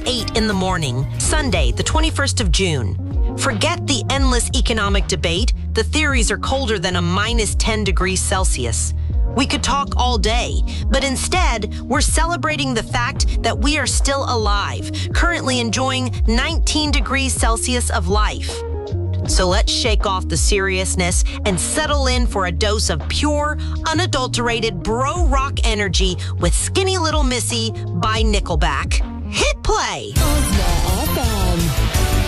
8 in the morning, Sunday, the 21st of June. Forget the endless economic debate. The theories are colder than a minus 10 degrees Celsius. We could talk all day, but instead, we're celebrating the fact that we are still alive, currently enjoying 19 degrees Celsius of life. So let's shake off the seriousness and settle in for a dose of pure, unadulterated bro rock energy with Skinny Little Missy by Nickelback. Hit play!